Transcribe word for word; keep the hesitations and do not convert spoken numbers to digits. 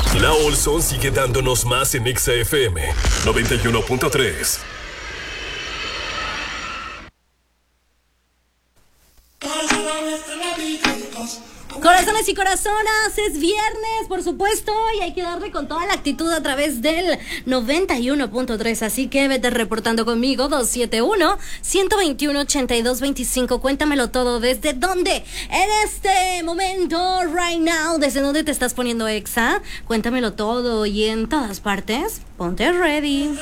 La Olson sigue dándonos más en Exa F M noventa y uno punto tres. Corazones y corazonas, es viernes, por supuesto, y hay que darle con toda la actitud a través del noventa y uno punto tres, así que vete reportando conmigo, dos siete uno, uno dos uno, ocho dos dos cinco, cuéntamelo todo, desde dónde, en este momento, right now, desde dónde te estás poniendo Exa, cuéntamelo todo, y en todas partes, ponte ready.